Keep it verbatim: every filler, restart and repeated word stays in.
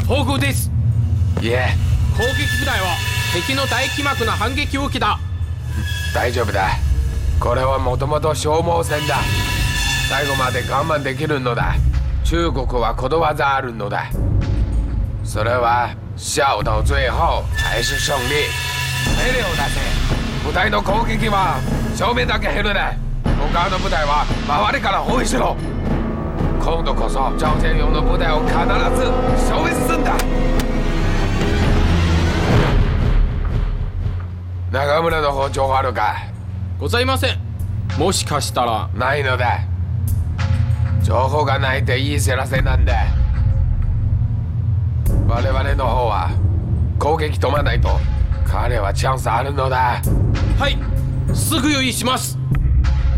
報告です。 いえ、 攻撃部隊は敵の大気膜の反撃を受けた。 大丈夫だ。これはもともと消耗戦だ。最後まで我慢できるのだ。中国はことわざあるのだ。それは笑到最後還是勝利。命令を出せ。部隊の攻撃は正面だけ減るね。他の部隊は周りから包囲しろ。今度こそ朝鮮用の部隊を必ず消滅するんだ。中村の包丁あるか？ ございません。もしかしたら。 ないのだ。情報がないっていい知らせなんだ。我々の方は攻撃止まないと彼はチャンスあるのだ。 はい、すぐ用意します。